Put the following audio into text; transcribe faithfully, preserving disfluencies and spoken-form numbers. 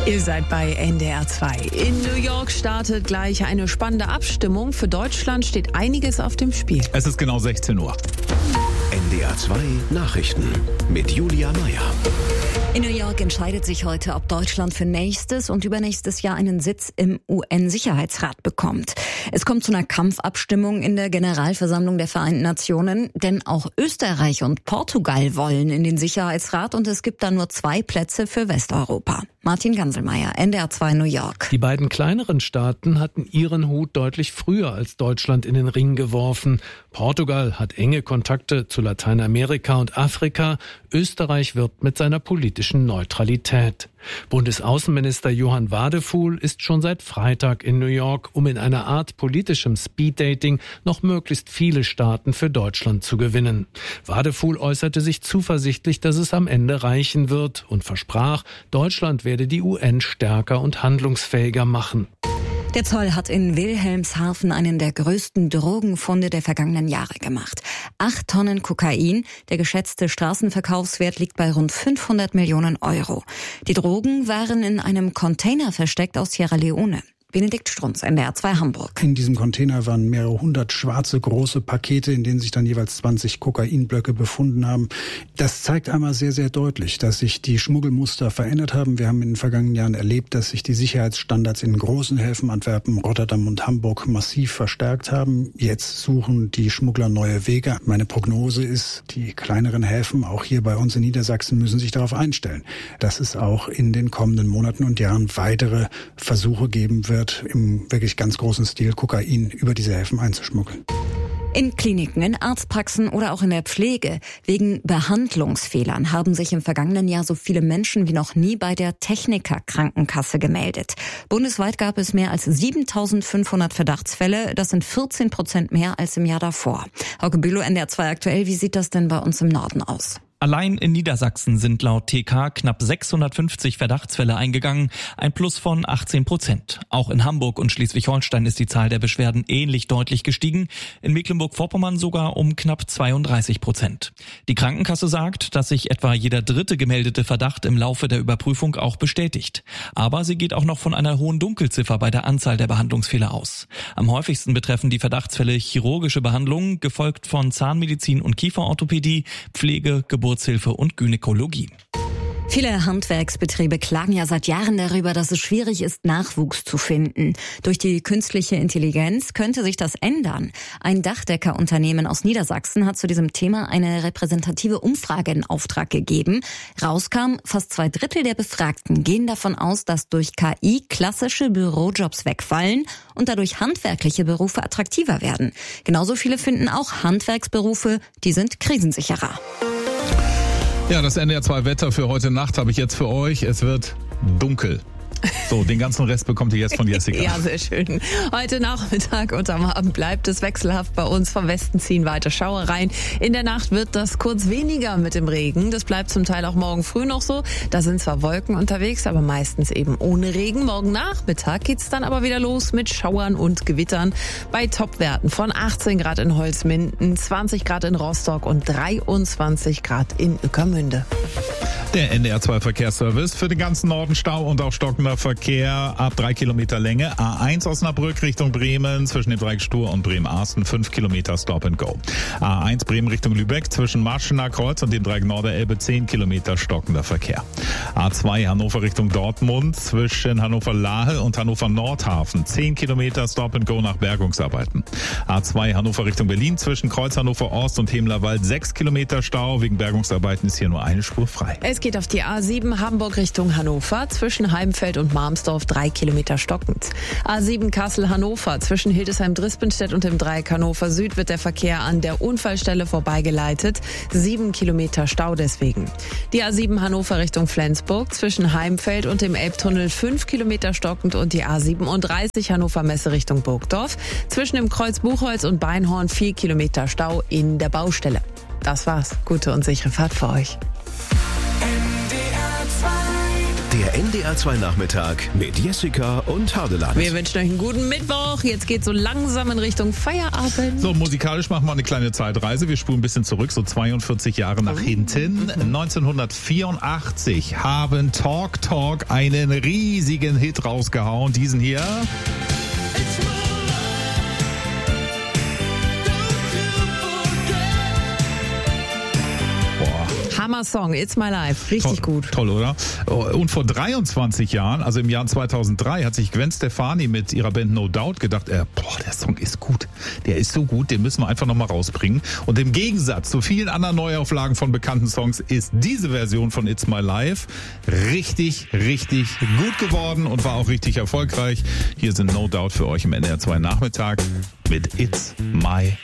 Ihr seid bei N D R zwei. In New York startet gleich eine spannende Abstimmung. Für Deutschland steht einiges auf dem Spiel. Es ist genau sechzehn Uhr. N D R zwei Nachrichten mit Julia Meyer. In New York entscheidet sich heute, ob Deutschland für nächstes und übernächstes Jahr einen Sitz im U N-Sicherheitsrat bekommt. Es kommt zu einer Kampfabstimmung in der Generalversammlung der Vereinten Nationen, denn auch Österreich und Portugal wollen in den Sicherheitsrat und es gibt da nur zwei Plätze für Westeuropa. Martin Ganselmeier, N D R zwei New York. Die beiden kleineren Staaten hatten ihren Hut deutlich früher als Deutschland in den Ring geworfen. Portugal hat enge Kontakte zu Lateinamerika und Afrika. Österreich wirbt mit seiner politischen Neutralität. Bundesaußenminister Johann Wadefuhl ist schon seit Freitag in New York, um in einer Art politischem Speeddating noch möglichst viele Staaten für Deutschland zu gewinnen. Wadefuhl äußerte sich zuversichtlich, dass es am Ende reichen wird und versprach, Deutschland werde die U N stärker und handlungsfähiger machen. Der Zoll hat in Wilhelmshaven einen der größten Drogenfunde der vergangenen Jahre gemacht. Acht Tonnen Kokain, der geschätzte Straßenverkaufswert liegt bei rund fünfhundert Millionen Euro. Die Drogen waren in einem Container versteckt aus Sierra Leone. Benedikt Strunz, N D R zwei Hamburg. In diesem Container waren mehrere hundert schwarze große Pakete, in denen sich dann jeweils zwanzig Kokainblöcke befunden haben. Das zeigt einmal sehr, sehr deutlich, dass sich die Schmuggelmuster verändert haben. Wir haben in den vergangenen Jahren erlebt, dass sich die Sicherheitsstandards in großen Häfen, Antwerpen, Rotterdam und Hamburg massiv verstärkt haben. Jetzt suchen die Schmuggler neue Wege. Meine Prognose ist, die kleineren Häfen, auch hier bei uns in Niedersachsen, müssen sich darauf einstellen, dass es auch in den kommenden Monaten und Jahren weitere Versuche geben wird, im wirklich ganz großen Stil Kokain über diese Häfen einzuschmuggeln. In Kliniken, in Arztpraxen oder auch in der Pflege. Wegen Behandlungsfehlern haben sich im vergangenen Jahr so viele Menschen wie noch nie bei der Techniker-Krankenkasse gemeldet. Bundesweit gab es mehr als siebentausendfünfhundert Verdachtsfälle. Das sind vierzehn Prozent mehr als im Jahr davor. Hauke Bülow, N D R zwei aktuell. Wie sieht das denn bei uns im Norden aus? Allein in Niedersachsen sind laut T K knapp sechshundertfünfzig Verdachtsfälle eingegangen, ein Plus von achtzehn Prozent. Auch in Hamburg und Schleswig-Holstein ist die Zahl der Beschwerden ähnlich deutlich gestiegen, in Mecklenburg-Vorpommern sogar um knapp zweiunddreißig Prozent. Die Krankenkasse sagt, dass sich etwa jeder dritte gemeldete Verdacht im Laufe der Überprüfung auch bestätigt. Aber sie geht auch noch von einer hohen Dunkelziffer bei der Anzahl der Behandlungsfehler aus. Am häufigsten betreffen die Verdachtsfälle chirurgische Behandlungen, gefolgt von Zahnmedizin und Kieferorthopädie, Pflege, Geburt, Geburtshilfe und Gynäkologie. Viele Handwerksbetriebe klagen ja seit Jahren darüber, dass es schwierig ist, Nachwuchs zu finden. Durch die künstliche Intelligenz könnte sich das ändern. Ein Dachdeckerunternehmen aus Niedersachsen hat zu diesem Thema eine repräsentative Umfrage in Auftrag gegeben. Rauskam, fast zwei Drittel der Befragten gehen davon aus, dass durch K I klassische Bürojobs wegfallen und dadurch handwerkliche Berufe attraktiver werden. Genauso viele finden auch Handwerksberufe, die sind krisensicherer. Ja, das N D R zwei Wetter für heute Nacht habe ich jetzt für euch. Es wird dunkel. So, den ganzen Rest bekommt ihr jetzt von Jessica. Ja, sehr schön. Heute Nachmittag und am Abend bleibt es wechselhaft bei uns. Vom Westen ziehen weiter Schauer rein. In der Nacht wird das kurz weniger mit dem Regen. Das bleibt zum Teil auch morgen früh noch so. Da sind zwar Wolken unterwegs, aber meistens eben ohne Regen. Morgen Nachmittag geht's dann aber wieder los mit Schauern und Gewittern. Bei Topwerten von achtzehn Grad in Holzminden, zwanzig Grad in Rostock und dreiundzwanzig Grad in Ueckermünde. Der N D R zwei Verkehrsservice für den ganzen Norden Stau und auch stockender Verkehr ab drei Kilometer Länge. A eins Osnabrück Richtung Bremen zwischen dem Dreieck Stur und Bremen-Arsten fünf Kilometer Stop and Go. A eins Bremen Richtung Lübeck zwischen Marschener Kreuz und dem Dreieck Norderelbe zehn Kilometer stockender Verkehr. A zwei Hannover Richtung Dortmund zwischen Hannover-Lahe und Hannover-Nordhafen zehn Kilometer Stop and Go nach Bergungsarbeiten. A zwei Hannover Richtung Berlin zwischen Kreuz Hannover Ost und Hemlerwald sechs Kilometer Stau. Wegen Bergungsarbeiten ist hier nur eine Spur frei. Es geht auf die A sieben Hamburg Richtung Hannover zwischen Heimfeld und Marmsdorf drei Kilometer stockend. A sieben Kassel-Hannover zwischen Hildesheim-Drispenstedt und dem Dreieck Hannover Süd wird der Verkehr an der Unfallstelle vorbeigeleitet. sieben Kilometer Stau deswegen. Die A sieben Hannover Richtung Flensburg zwischen Heimfeld und dem Elbtunnel fünf Kilometer stockend und die A siebenunddreißig Hannover Messe Richtung Burgdorf zwischen dem Kreuz Buchholz und Beinhorn vier Kilometer Stau in der Baustelle. Das war's. Gute und sichere Fahrt für euch. Der N D R zwei Nachmittag mit Jessica und Hardeland. Wir wünschen euch einen guten Mittwoch. Jetzt geht so langsam in Richtung Feierabend. So, musikalisch machen wir eine kleine Zeitreise. Wir spulen ein bisschen zurück, so zweiundvierzig Jahre nach hinten. neunzehnhundertvierundachtzig haben Talk Talk einen riesigen Hit rausgehauen. Diesen hier. Hammer-Song, It's My Life. Richtig toll, gut. Toll, oder? Und vor dreiundzwanzig Jahren, also im Jahr zweitausenddrei, hat sich Gwen Stefani mit ihrer Band No Doubt gedacht, äh, boah, der Song ist gut. Der ist so gut, den müssen wir einfach nochmal rausbringen. Und im Gegensatz zu vielen anderen Neuauflagen von bekannten Songs ist diese Version von It's My Life richtig, richtig gut geworden und war auch richtig erfolgreich. Hier sind No Doubt für euch im N D R zwei Nachmittag mit It's My